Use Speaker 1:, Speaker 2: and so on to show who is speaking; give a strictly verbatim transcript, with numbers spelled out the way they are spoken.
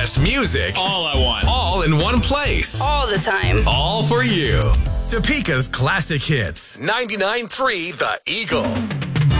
Speaker 1: best music.
Speaker 2: All I want.
Speaker 1: All in one place.
Speaker 3: All the time.
Speaker 1: All for you. Topeka's classic hits. ninety-nine point three The Eagle.